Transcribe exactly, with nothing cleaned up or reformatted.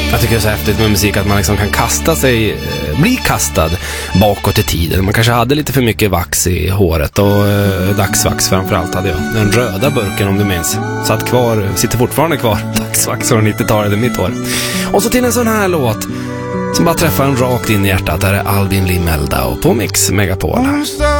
Jag tycker det är så häftigt med musik att man liksom kan kasta sig, eh, bli kastad bakåt i tiden. Man kanske hade lite för mycket vax i håret och eh, dagsvax framförallt hade jag. Den röda burken om du minns. Satt kvar, sitter fortfarande kvar. Dagsvax från nittiotalet i mitt hår. Och så till en sån här låt som bara träffar en rakt in i hjärtat. Där är Albin Lee Meldau på Mix Megapol.